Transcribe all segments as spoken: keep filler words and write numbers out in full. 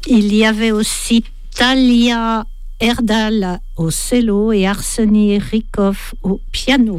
Il y avait aussi Talia Erdal au cello et Arseny Rykov au piano.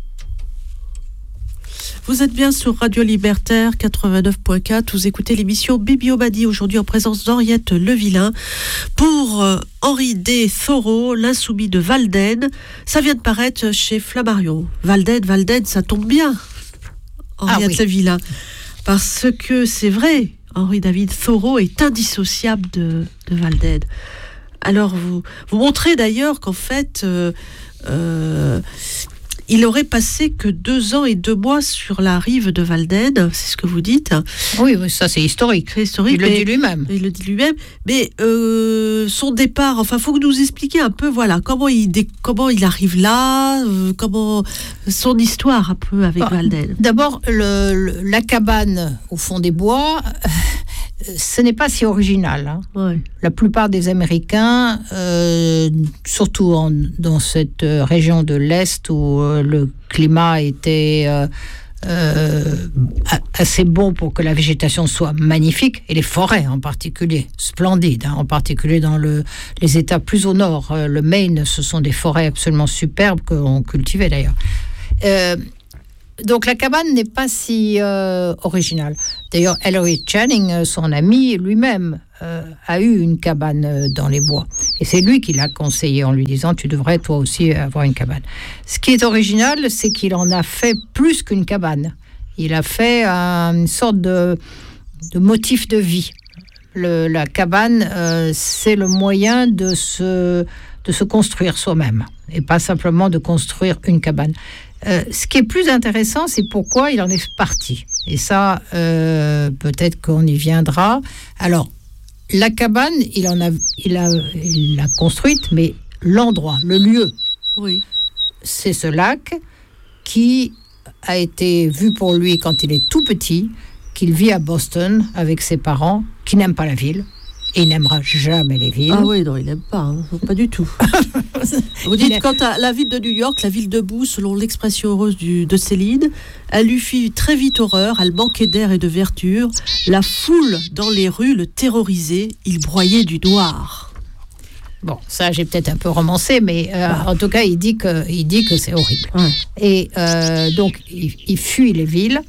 Vous êtes bien sur Radio Libertaire quatre-vingt-neuf point quatre. Vous écoutez l'émission Bibi Obadi, aujourd'hui en présence d'Henriette Levillain pour euh, Henri D. Thoreau, l'insoumis de Walden. Ça vient de paraître chez Flammarion. Walden, Walden, ça tombe bien, Henriette ah, oui. Levillain. Parce que c'est vrai, Henri David Thoreau est indissociable de, de Walden. Alors, vous, vous montrez d'ailleurs qu'en fait, euh, euh, il aurait passé que deux ans et deux mois sur la rive de Walden, c'est ce que vous dites. Oui, oui, ça c'est historique. C'est historique. Il le dit lui-même. Il le dit lui-même. Mais euh, son départ, enfin, il faut que nous expliquiez un peu, voilà, comment il, dé, comment il arrive là, euh, comment son histoire un peu avec ah, Walden. D'abord, le, le, la cabane au fond des bois. Ce n'est pas si original. Hein. Ouais. La plupart des Américains, euh, surtout en, dans cette région de l'Est où euh, le climat était euh, euh, assez bon pour que la végétation soit magnifique, et les forêts en particulier, splendides, hein, en particulier dans le, les États plus au nord. Euh, le Maine, ce sont des forêts absolument superbes qu'on cultivait d'ailleurs. Euh, Donc la cabane n'est pas si euh, originale. D'ailleurs, Ellery Channing, son ami, lui-même euh, a eu une cabane euh, dans les bois. Et c'est lui qui l'a conseillé en lui disant « Tu devrais toi aussi avoir une cabane ». Ce qui est original, c'est qu'il en a fait plus qu'une cabane. Il a fait euh, une sorte de, de motif de vie. Le, la cabane, euh, c'est le moyen de se, de se construire soi-même et pas simplement de construire une cabane. Euh, ce qui est plus intéressant, c'est pourquoi il en est parti. Et ça, euh, peut-être qu'on y viendra. Alors, la cabane, il en a, il a, il l'a construite, mais l'endroit, le lieu, oui. c'est ce lac qui a été vu pour lui quand il est tout petit, qu'il vit à Boston avec ses parents, qui n'aiment pas la ville. Et il n'aimera jamais les villes. Ah oui, non, il n'aime pas, hein, pas du tout. Vous dites, quant à la ville de New York, la ville debout, selon l'expression heureuse du, de Céline, elle lui fit très vite horreur, elle manquait d'air et de verdure. La foule dans les rues le terrorisait, il broyait du noir. Bon, ça, j'ai peut-être un peu romancé, mais euh, ah. en tout cas, il dit que, il dit que c'est horrible. Ouais. Et euh, donc, il, il fuit les villes.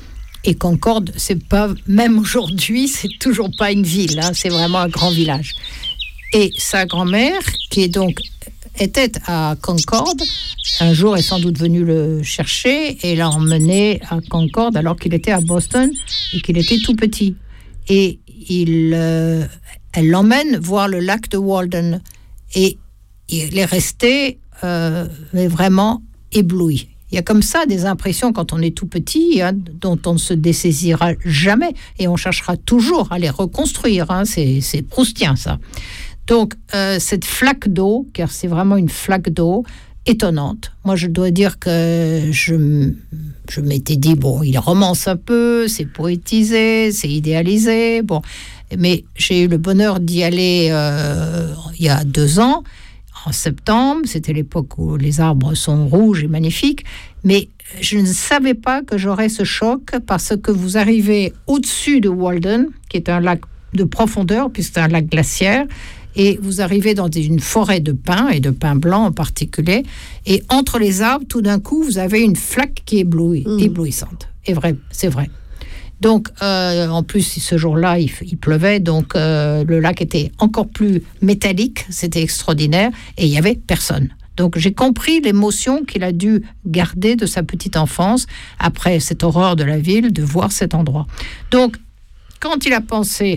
Et Concorde, c'est pas, même aujourd'hui, c'est toujours pas une ville, hein, c'est vraiment un grand village. Et sa grand-mère, qui est donc, était à Concorde, un jour est sans doute venue le chercher et l'a emmené à Concorde alors qu'il était à Boston et qu'il était tout petit. Et il, euh, elle l'emmène voir le lac de Walden. Et il est resté euh, mais vraiment ébloui. Il y a comme ça des impressions quand on est tout petit, hein, dont on ne se dessaisira jamais et on cherchera toujours à les reconstruire. Hein, c'est, c'est proustien, ça. Donc, euh, cette flaque d'eau, car c'est vraiment une flaque d'eau étonnante. Moi, je dois dire que je, je m'étais dit, bon, il romance un peu, c'est poétisé, c'est idéalisé, bon. Mais j'ai eu le bonheur d'y aller euh, il y a deux ans, en septembre, c'était l'époque où les arbres sont rouges et magnifiques, mais je ne savais pas que j'aurais ce choc parce que vous arrivez au-dessus de Walden, qui est un lac de profondeur, puisque c'est un lac glaciaire, et vous arrivez dans une forêt de pins, et de pins blancs en particulier, et entre les arbres, tout d'un coup, vous avez une flaque qui est éblouie, mmh. éblouissante. Et vrai, c'est vrai. Donc, euh, en plus, ce jour-là, il, il pleuvait, donc euh, le lac était encore plus métallique, c'était extraordinaire, et il n'y avait personne. Donc, j'ai compris l'émotion qu'il a dû garder de sa petite enfance, après cette horreur de la ville, de voir cet endroit. Donc, quand il a pensé,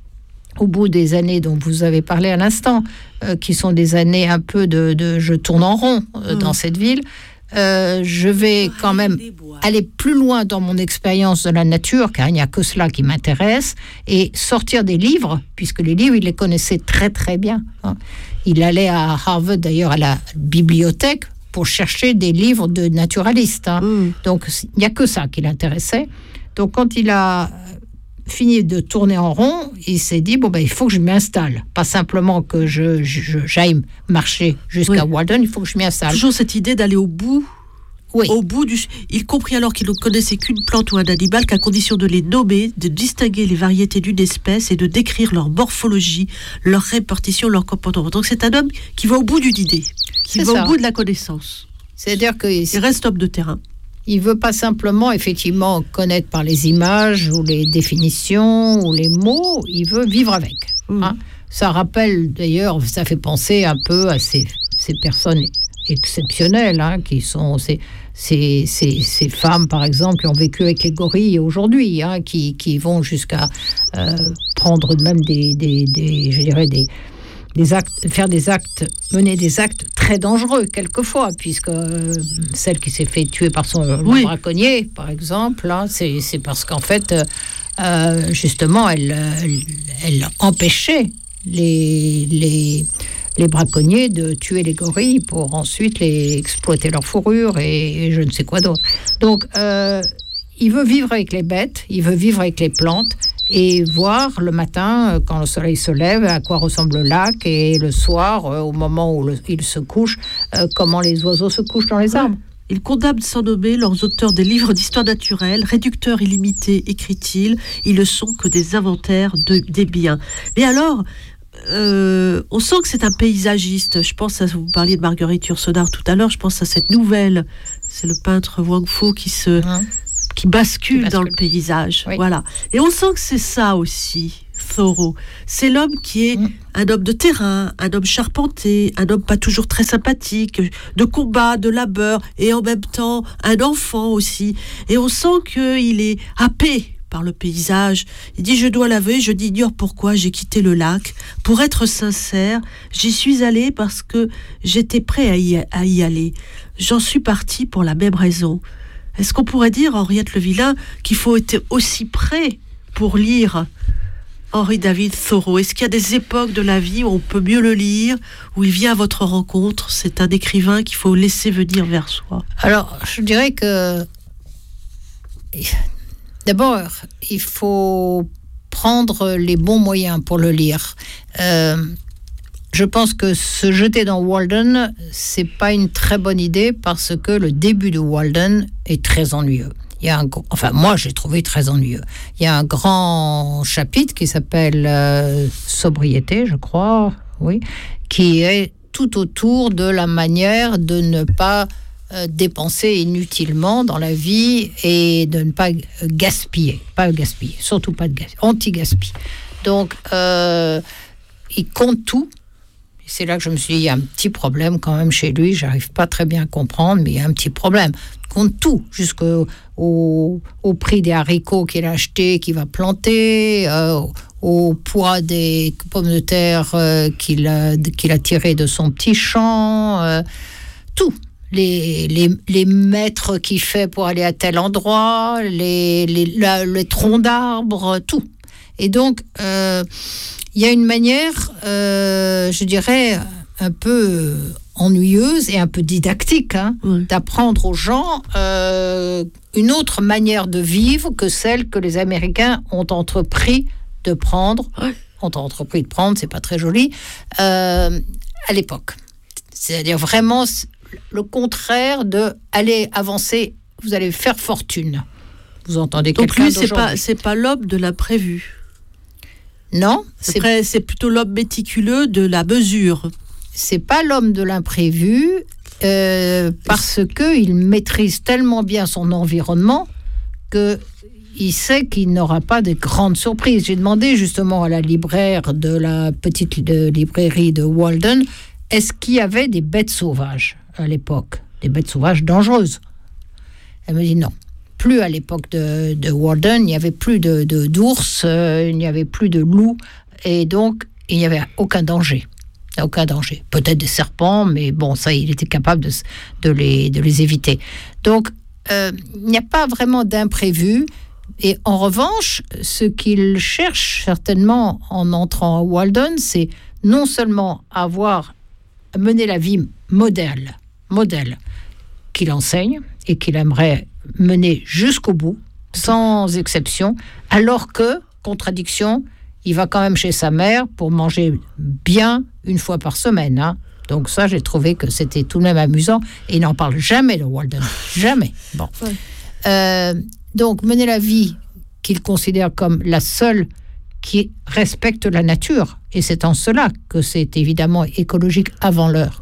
au bout des années dont vous avez parlé à l'instant, euh, qui sont des années un peu de, de je tourne en rond euh, mmh. dans cette ville, Euh, je vais quand même aller plus loin dans mon expérience de la nature, car il n'y a que cela qui m'intéresse, et sortir des livres, puisque les livres, il les connaissait très très bien. Hein. Il allait à Harvard, d'ailleurs, à la bibliothèque, pour chercher des livres de naturalistes. Hein. Mmh. Donc, il n'y a que ça qui l'intéressait. Donc, quand il a fini de tourner en rond, il s'est dit, bon, ben, il faut que je m'installe. Pas simplement que je, je, j'aille marcher jusqu'à oui. Walden, il faut que je m'y installe. Toujours cette idée d'aller au bout Oui. Au bout du, il comprit alors qu'il ne connaissait qu'une plante ou un animal, qu'à condition de les nommer, de distinguer les variétés d'une espèce et de décrire leur morphologie, leur répartition, leur comportement. Donc c'est un homme qui va au bout d'une idée, qui c'est va ça. Au bout de la connaissance. C'est-à-dire qu'il il reste homme de terrain. Il veut pas simplement, effectivement, connaître par les images ou les définitions ou les mots, il veut vivre avec. Mmh. Hein. Ça rappelle, d'ailleurs, ça fait penser un peu à ces, ces personnes exceptionnelles, hein, qui sont ces, ces, ces, ces femmes, par exemple, qui ont vécu avec les gorilles aujourd'hui, hein, qui, qui vont jusqu'à euh, prendre même des, des, des, je dirais, des... Des actes, faire des actes, mener des actes très dangereux quelquefois, puisque euh, celle qui s'est fait tuer par son oui. braconnier, par exemple, hein, c'est, c'est parce qu'en fait, euh, justement, elle, elle, elle empêchait les, les, les braconniers de tuer les gorilles pour ensuite les exploiter leur fourrure et, et je ne sais quoi d'autre. Donc, euh, il veut vivre avec les bêtes, il veut vivre avec les plantes, et voir le matin, quand le soleil se lève, à quoi ressemble le lac, et le soir, au moment où le, il se couche, comment les oiseaux se couchent dans les arbres. Ils condamnent sans nommer leurs auteurs des livres d'histoire naturelle, réducteurs illimités, écrit-il, ils ne sont que des inventaires de, des biens. Mais alors, euh, on sent que c'est un paysagiste. Je pense, à, vous parliez de Marguerite Yourcenar tout à l'heure, je pense à cette nouvelle, c'est le peintre Wang Fo qui se... Mmh. Qui bascule, qui bascule dans le paysage, oui. Voilà. Et on sent que c'est ça aussi, Thoreau. C'est l'homme qui est mmh. un homme de terrain, un homme charpenté, un homme pas toujours très sympathique, de combat, de labeur, et en même temps un enfant aussi. Et on sent qu'il est happé par le paysage. Il dit, je dois l'avouer, je ignore pourquoi j'ai quitté le lac. Pour être sincère, j'y suis allé parce que j'étais prêt à y, à y aller. J'en suis parti pour la même raison. Est-ce qu'on pourrait dire, Henriette Le Villain, qu'il faut être aussi prêt pour lire Henry David Thoreau? Est-ce qu'il y a des époques de la vie où on peut mieux le lire, où il vient à votre rencontre? C'est un écrivain qu'il faut laisser venir vers soi. Alors, je dirais que... D'abord, il faut prendre les bons moyens pour le lire. Euh... Je pense que se jeter dans Walden, c'est pas une très bonne idée parce que le début de Walden est très ennuyeux. Il y a un, enfin, moi, j'ai trouvé très ennuyeux. Il y a un grand chapitre qui s'appelle euh, Sobriété, je crois, oui, qui est tout autour de la manière de ne pas euh, dépenser inutilement dans la vie et de ne pas gaspiller, pas gaspiller, surtout pas de gaspiller, anti-gaspille. Donc, euh, il compte tout. C'est là que je me suis dit, il y a un petit problème quand même chez lui, j'arrive pas très bien à comprendre, mais il y a un petit problème. Il compte tout, jusqu'au au, au prix des haricots qu'il a achetés, qu'il va planter, euh, au poids des pommes de terre euh, qu'il a, qu'il a tirées de son petit champ, euh, tout. Les, les, les mètres qu'il fait pour aller à tel endroit, les, les, la, les troncs d'arbres, tout. Et donc... Euh, il y a une manière, euh, je dirais, un peu ennuyeuse et un peu didactique, hein, oui. d'apprendre aux gens euh, une autre manière de vivre que celle que les Américains ont entrepris de prendre, oui. ont entrepris de prendre, c'est pas très joli, euh, à l'époque. C'est-à-dire vraiment le contraire de aller avancer, vous allez faire fortune. Vous entendez Donc quelqu'un lui, d'aujourd'hui. c'est pas, c'est pas l'homme de l'imprévu. Non, c'est, Après, c'est plutôt l'homme méticuleux de la mesure. C'est pas l'homme de l'imprévu euh, parce que il maîtrise tellement bien son environnement que il sait qu'il n'aura pas de grandes surprises. J'ai demandé justement à la libraire de la petite de librairie de Walden, est-ce qu'il y avait des bêtes sauvages à l'époque, des bêtes sauvages dangereuses? Elle me dit non. Plus à l'époque de, de Walden, il n'y avait plus de, de, d'ours, euh, il n'y avait plus de loups, et donc il n'y avait aucun danger. Aucun danger. Peut-être des serpents, mais bon, ça, il était capable de, de, les, de les éviter. Donc, euh, il n'y a pas vraiment d'imprévu. Et en revanche, ce qu'il cherche certainement en entrant à Walden, c'est non seulement avoir mené la vie modèle, modèle qu'il enseigne et qu'il aimerait mener jusqu'au bout, sans exception, alors que, contradiction, il va quand même chez sa mère pour manger bien une fois par semaine. Hein. Donc ça, j'ai trouvé que c'était tout de même amusant. Et il n'en parle jamais, le Walden. Jamais. Bon. Ouais. Euh, donc, mener la vie qu'il considère comme la seule qui respecte la nature. Et c'est en cela que c'est évidemment écologique avant l'heure.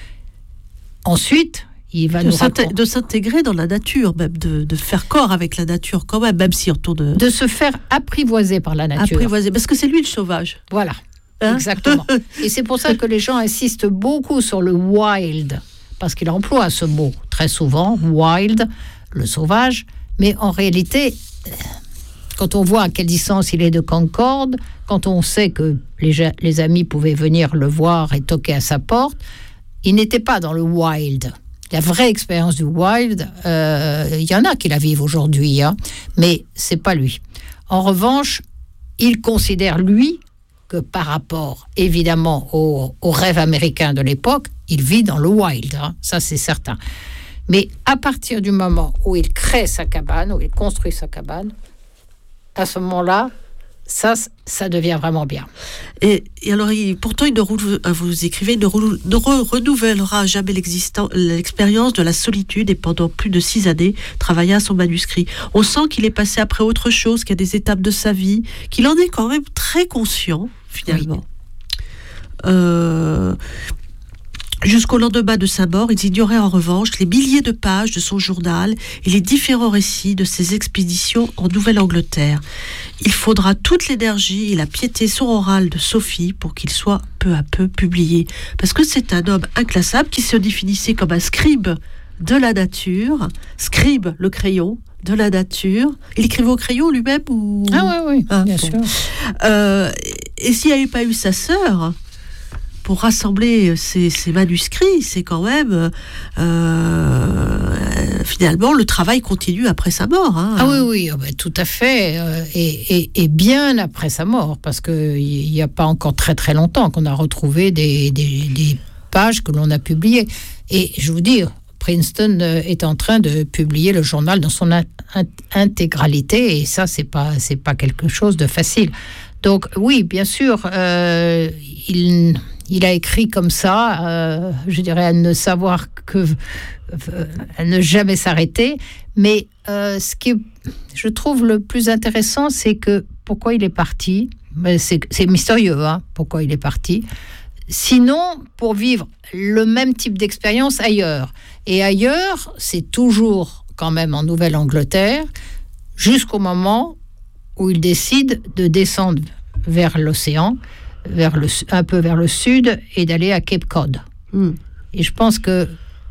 Ensuite, il va de, nous s'inté- raconter... de s'intégrer dans la nature, même de, de faire corps avec la nature quand même, même si autour de... De se faire apprivoiser par la nature. Apprivoiser, parce que c'est lui le sauvage. Voilà. Hein? Exactement. Et c'est pour ça que les gens insistent beaucoup sur le wild, parce qu'il emploie ce mot très souvent, wild, le sauvage, mais en réalité, quand on voit à quelle distance il est de Concorde, quand on sait que les, les amis pouvaient venir le voir et toquer à sa porte, il n'était pas dans le wild. La vraie expérience du wild, euh, il y en a qui la vivent aujourd'hui, hein, mais c'est pas lui. En revanche, il considère, lui, que par rapport, évidemment, au, au rêve américain de l'époque, il vit dans le wild, hein, ça c'est certain. Mais à partir du moment où il crée sa cabane, où il construit sa cabane, à ce moment-là, ça, ça devient vraiment bien. Et, et alors, il, pourtant, il ne, vous écrivez, il ne, ne re, renouvellera jamais l'expérience de la solitude et pendant plus de six années, travailla à son manuscrit. On sent qu'il est passé après autre chose, qu'il y a des étapes de sa vie, qu'il en est quand même très conscient, finalement. Oui. Euh, Jusqu'au lendemain de sa mort, ils ignoraient en revanche les milliers de pages de son journal et les différents récits de ses expéditions en Nouvelle-Angleterre. Il faudra toute l'énergie et la piété sororale de Sophie pour qu'il soit peu à peu publié. Parce que c'est un homme inclassable qui se définissait comme un scribe de la nature, scribe le crayon, de la nature. Il écrivait au crayon lui-même ou... Ah oui, oui, ah, bien bon. sûr. Euh, et s'il n'y avait pas eu sa sœur... pour rassembler ces, ces manuscrits, c'est quand même euh, finalement le travail continue après sa mort. Hein. Ah oui, oui, oh ben, tout à fait, euh, et, et, et bien après sa mort, parce qu'il n'y a pas encore très très longtemps qu'on a retrouvé des, des, des pages que l'on a publiées. Et je vous dis, Princeton est en train de publier le journal dans son in- intégralité, et ça, c'est pas, c'est pas quelque chose de facile. Donc oui, bien sûr, euh, il, il a écrit comme ça, euh, je dirais à ne savoir que, euh, à ne jamais s'arrêter. Mais euh, ce qui, est, je trouve, le plus intéressant, c'est que pourquoi il est parti. C'est, c'est mystérieux, hein, pourquoi il est parti. Sinon, pour vivre le même type d'expérience ailleurs. Et ailleurs, c'est toujours quand même en Nouvelle-Angleterre, jusqu'au moment où il décide de descendre vers l'océan, vers le, un peu vers le sud, et d'aller à Cape Cod. Mm. Et je pense que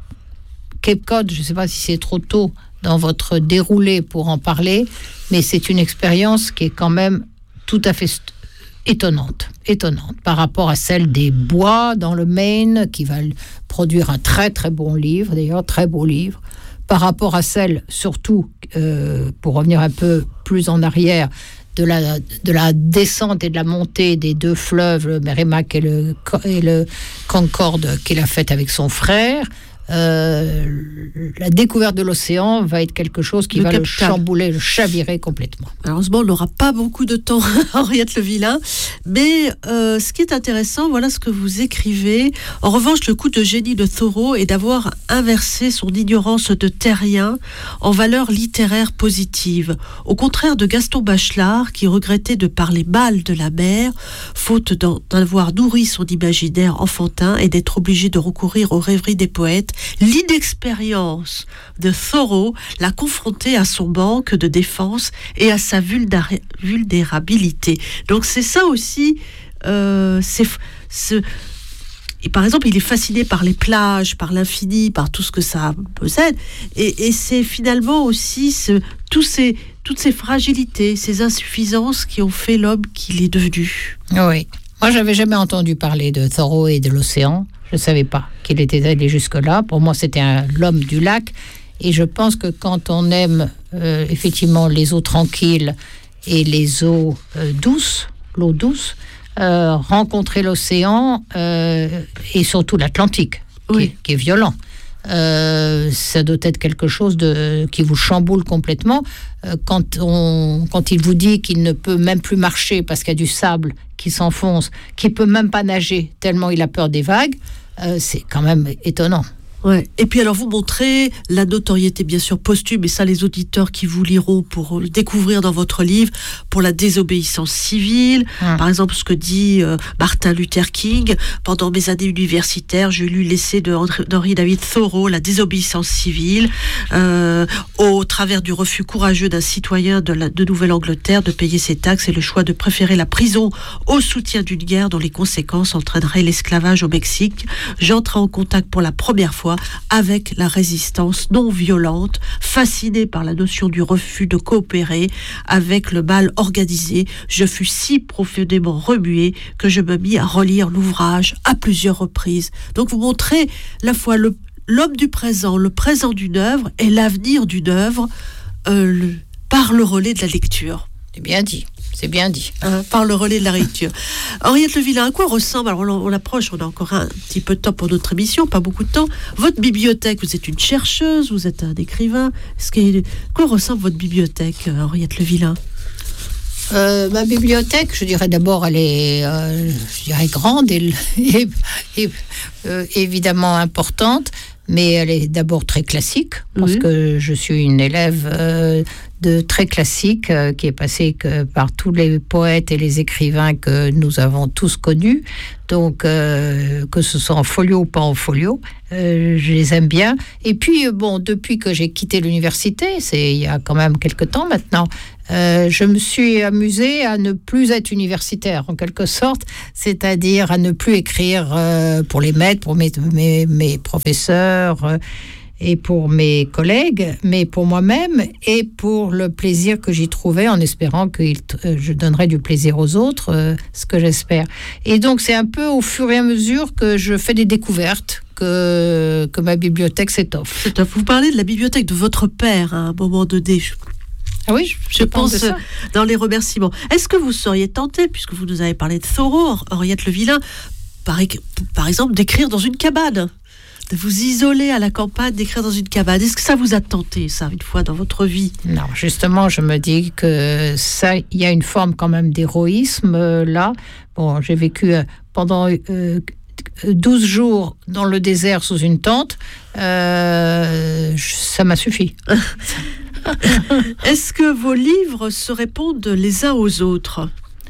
Cape Cod, je ne sais pas si c'est trop tôt dans votre déroulé pour en parler, mais c'est une expérience qui est quand même tout à fait st- étonnante, étonnante par rapport à celle des bois dans le Maine, qui va produire un très très bon livre, d'ailleurs, très beau livre, par rapport à celle, surtout, euh, pour revenir un peu plus en arrière, de la, de la descente et de la montée des deux fleuves, le Merrimack et le, et le Concorde, qu'il a fait avec son frère. Euh, la découverte de l'océan va être quelque chose qui le va capital. le chambouler, le chavirer complètement. Malheureusement, on n'aura pas beaucoup de temps, Henriette Le Villain, mais euh, ce qui est intéressant, voilà ce que vous écrivez. En revanche, le coup de génie de Thoreau est d'avoir inversé son ignorance de terrien en valeur littéraire positive. Au contraire de Gaston Bachelard, qui regrettait de parler mal de la mer, faute d'en avoir nourri son imaginaire enfantin et d'être obligé de recourir aux rêveries des poètes. L'inexpérience de Thoreau l'a confronté à son manque de défense et à sa vulnéra- vulnérabilité. Donc c'est ça aussi, euh, c'est, c'est, et par exemple, il est fasciné par les plages, par l'infini, par tout ce que ça possède, et, et c'est finalement aussi ce, tous ces, toutes ces fragilités, ces insuffisances qui ont fait l'homme qu'il est devenu. Oui. Moi, j'avais jamais entendu parler de Thoreau et de l'océan. Je ne savais pas qu'il était allé jusque-là. Pour moi, c'était un, l'homme du lac. Et je pense que quand on aime euh, effectivement les eaux tranquilles et les eaux euh, douces, l'eau douce, euh, rencontrer l'océan euh, et surtout l'Atlantique, oui. qui, est, qui est violent, euh, ça doit être quelque chose de, qui vous chamboule complètement. Euh, quand, on, quand il vous dit qu'il ne peut même plus marcher parce qu'il y a du sable qui s'enfonce, qu'il ne peut même pas nager tellement il a peur des vagues, euh, c'est quand même étonnant. Ouais. Et puis alors vous montrez la notoriété bien sûr posthume, et ça les auditeurs qui vous liront pour le découvrir dans votre livre, pour la désobéissance civile. Hum. Par exemple ce que dit euh, Martin Luther King: pendant mes années universitaires, je lu l'essai de d'Henry David Thoreau, La désobéissance civile, euh, au travers du refus courageux d'un citoyen de, la, de Nouvelle-Angleterre de payer ses taxes et le choix de préférer la prison au soutien d'une guerre dont les conséquences entraîneraient l'esclavage au Mexique. J'entrais en contact pour la première fois avec la résistance non violente, fasciné par la notion du refus de coopérer avec le mal organisé. Je fus si profondément remué que je me mis à relire l'ouvrage à plusieurs reprises. Donc vous montrez la fois le, l'homme du présent, le présent d'une œuvre et l'avenir d'une œuvre euh, le, par le relais de la lecture. C'est bien dit. C'est bien dit. Hein, par le relais de la lecture. Henriette Le Villain, à quoi ressemble, alors on, on approche, on a encore un petit peu de temps pour notre émission, pas beaucoup de temps, votre bibliothèque? Vous êtes une chercheuse, vous êtes un écrivain. Est-ce que, à quoi ressemble votre bibliothèque, Henriette Le Villain? Euh, ma bibliothèque, je dirais d'abord, elle est, euh, je dirais grande et, et, et euh, évidemment importante, mais elle est d'abord très classique, parce oui. que je suis une élève euh, de très classique, euh, qui est passée que par tous les poètes et les écrivains que nous avons tous connus. Donc, euh, que ce soit en folio ou pas en folio, euh, je les aime bien. Et puis, bon, depuis que j'ai quitté l'université, c'est il y a quand même quelques temps maintenant, euh, je me suis amusée à ne plus être universitaire, en quelque sorte, c'est-à-dire à ne plus écrire euh, pour les maîtres, pour mes, mes, mes professeurs, euh, et pour mes collègues, mais pour moi-même et pour le plaisir que j'y trouvais, en espérant que euh, je donnerais du plaisir aux autres, euh, ce que j'espère. Et donc, c'est un peu au fur et à mesure que je fais des découvertes que, que ma bibliothèque s'étoffe. s'étoffe. Vous parlez de la bibliothèque de votre père à un moment donné. Ah oui, je, je, je pense, pense dans les remerciements. Est-ce que vous seriez tenté, puisque vous nous avez parlé de Thoreau, Henriette Le Villain, par, par exemple, d'écrire dans une cabane, de vous isoler à la campagne, d'écrire dans une cabane? Est-ce que ça vous a tenté, ça, une fois dans votre vie? Non, justement, je me dis que ça, il y a une forme quand même d'héroïsme euh, là. Bon, j'ai vécu euh, pendant euh, douze jours dans le désert sous une tente. Euh, ça m'a suffi. Est-ce que vos livres se répondent les uns aux autres?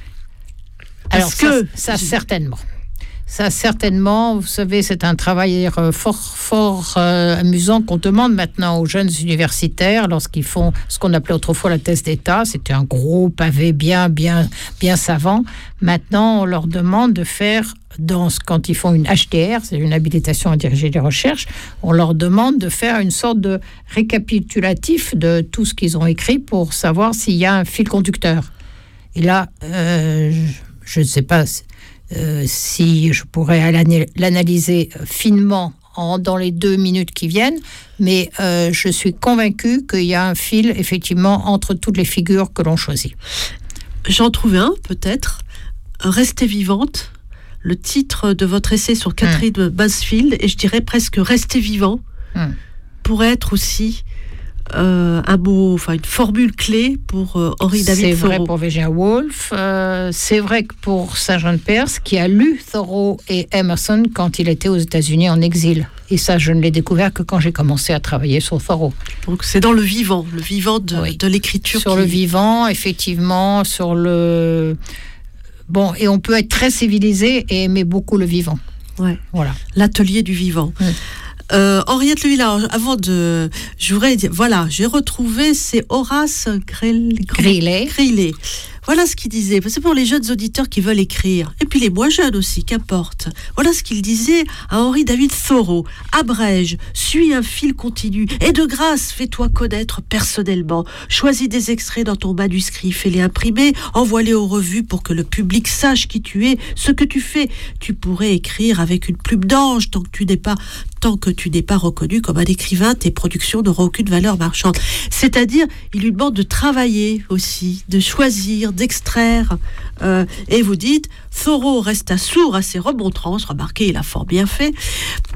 Alors, que... ça, ça certainement. Ça, certainement, vous savez, c'est un travail fort, fort euh, amusant qu'on demande maintenant aux jeunes universitaires lorsqu'ils font ce qu'on appelait autrefois la thèse d'État. C'était un gros pavé bien, bien, bien savant. Maintenant, on leur demande de faire, dans, quand ils font une H D R, c'est une habilitation à diriger des recherches, on leur demande de faire une sorte de récapitulatif de tout ce qu'ils ont écrit pour savoir s'il y a un fil conducteur. Et là, euh, je ne sais pas... Euh, si je pourrais l'analyser finement en, dans les deux minutes qui viennent, mais euh, je suis convaincue qu'il y a un fil, effectivement, entre toutes les figures que l'on choisit. J'en trouve un, peut-être. Restez vivante, le titre de votre essai sur Catherine mmh. Mansfield, et je dirais presque Restez vivant, mmh. pourrait être aussi... Euh, un mot, enfin une formule clé pour euh, Henry David c'est Thoreau. C'est vrai pour Virginia Woolf, euh, c'est vrai que pour Saint John Perse, qui a lu Thoreau et Emerson quand il était aux États-Unis en exil. Et ça, je ne l'ai découvert que quand j'ai commencé à travailler sur Thoreau. Donc c'est dans le vivant, le vivant de, oui. de l'écriture. Sur qui... le vivant, effectivement, sur le... Bon, et on peut être très civilisé et aimer beaucoup le vivant. Ouais. Voilà. L'atelier du vivant. Mmh. Euh, Henriette Le Villain, avant de... Je voudrais dire... Voilà, j'ai retrouvé, c'est Horace Greeley. Greeley. Voilà ce qu'il disait. C'est pour les jeunes auditeurs qui veulent écrire. Et puis les moins jeunes aussi, qu'importe. Voilà ce qu'il disait à Henry David Thoreau. Abrège, suis un fil continu. Et de grâce, fais-toi connaître personnellement. Choisis des extraits dans ton manuscrit. Fais-les imprimer. Envoie-les aux revues pour que le public sache qui tu es, ce que tu fais. Tu pourrais écrire avec une plume d'ange tant que tu n'es pas... Tant que tu n'es pas reconnu comme un écrivain, tes productions n'auront aucune valeur marchande. C'est-à-dire, il lui demande de travailler aussi, de choisir, d'extraire. Euh, et vous dites, Thoreau resta sourd à ses remontrances. Remarquez, il a fort bien fait.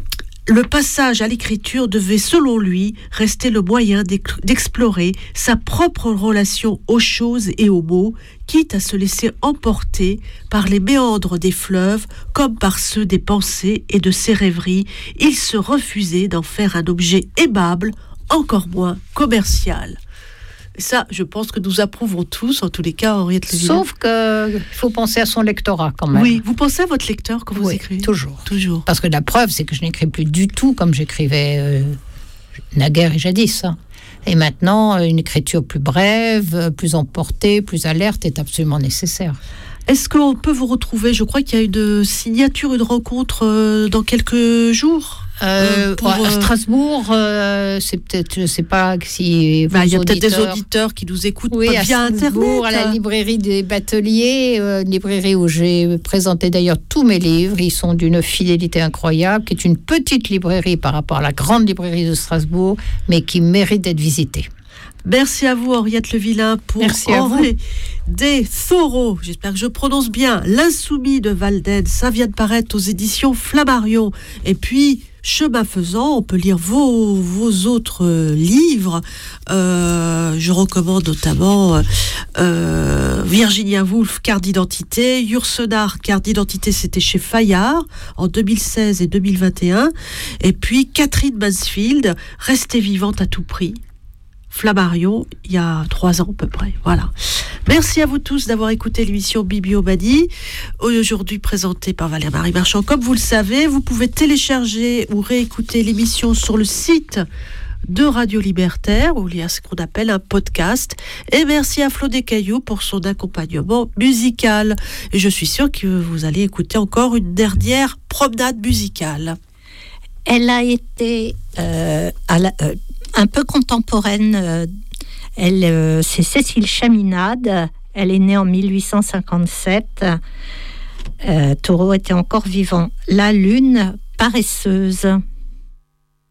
Le passage à l'écriture devait, selon lui, rester le moyen d'explorer sa propre relation aux choses et aux mots, quitte à se laisser emporter par les méandres des fleuves comme par ceux des pensées et de ses rêveries. Il se refusait d'en faire un objet aimable, encore moins commercial. Ça, je pense que nous approuvons tous, en tous les cas, Henriette Le Vilain. Sauf qu'il faut penser à son lectorat quand même. Oui, vous pensez à votre lecteur quand vous oui, écrivez ? toujours. Toujours. Parce que la preuve, c'est que je n'écris plus du tout comme j'écrivais euh, naguère et jadis. Hein. Et maintenant, une écriture plus brève, plus emportée, plus alerte est absolument nécessaire. Est-ce qu'on peut vous retrouver ? Je crois qu'il y a une signature, une rencontre euh, dans quelques jours. Euh, pour, à Strasbourg, euh, c'est peut-être, je ne sais pas si bah, il y a auditeurs... peut-être des auditeurs qui nous écoutent oui, via à Internet. À la librairie des Bateliers, euh, librairie où j'ai présenté d'ailleurs tous mes livres. Ils sont d'une fidélité incroyable, qui est une petite librairie par rapport à la grande librairie de Strasbourg, mais qui mérite d'être visitée. Merci à vous, Henriette Le Vilain, pour Merci à vous. Des Thoreau. J'espère que je prononce bien. L'Insoumis de Walden, ça vient de paraître aux éditions Flammarion. Et puis, chemin faisant, on peut lire vos, vos autres euh, livres. Euh, je recommande notamment euh, Virginia Woolf, Carte d'identité. Yourcenar, Carte d'identité, c'était chez Fayard en deux mille seize et deux mille vingt et un. Et puis, Catherine Mansfield, Restez vivante à tout prix. Flammarion, il y a trois ans à peu près. Voilà. Merci à vous tous d'avoir écouté l'émission Bibliomanie, aujourd'hui présentée par Valérie-Marie Marchand. Comme vous le savez, vous pouvez télécharger ou réécouter l'émission sur le site de Radio Libertaire, où il y a ce qu'on appelle un podcast. Et merci à Flo Descailloux pour son accompagnement musical. Et je suis sûre que vous allez écouter encore une dernière promenade musicale. Elle a été euh, à la... Euh, un peu contemporaine. Euh, elle, euh, c'est Cécile Chaminade. Elle est née en mille huit cent cinquante-sept. Euh, Thoreau était encore vivant. La lune paresseuse.